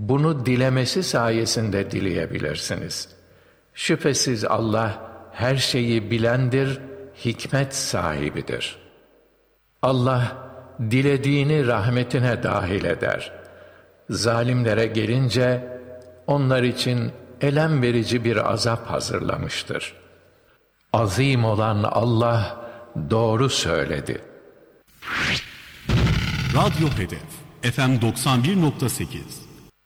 Bunu dilemesi sayesinde dileyebilirsiniz. Şüphesiz Allah her şeyi bilendir, hikmet sahibidir. Allah dilediğini rahmetine dahil eder. Zalimlere gelince onlar için elem verici bir azap hazırlamıştır. Azim olan Allah doğru söyledi. Radyo Hedef FM 91.8